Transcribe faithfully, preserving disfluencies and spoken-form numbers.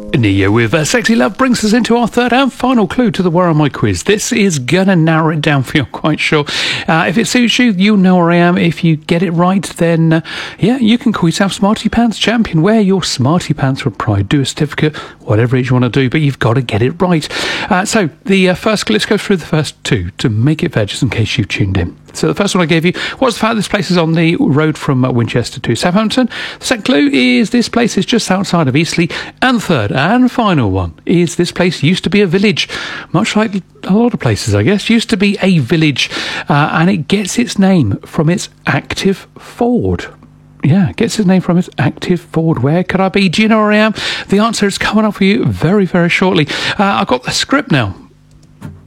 Neo with uh, Sexy Love brings us into our third and final clue to the Where Am I quiz. This is going to narrow it down for you, I'm quite sure. Uh, if it suits you, you'll know where I am. If you get it right, then, uh, yeah, you can call yourself Smarty Pants Champion. Wear your Smarty Pants with pride. Do a certificate, whatever it is you want to do, but you've got to get it right. Uh, so, the uh, first, let's go through the first two to make it fair, just in case you've tuned in. So the first one I gave you was the fact this place is on the road from uh, Winchester to Southampton. The second clue is this place is just outside of Eastleigh. And third and final one is this place used to be a village, much like a lot of places, I guess. Used to be a village, uh, and it gets its name from its active ford. Yeah, gets its name from its active ford. Where could I be? Do you know where I am? The answer is coming up for you very, very shortly. Uh, I've got the script now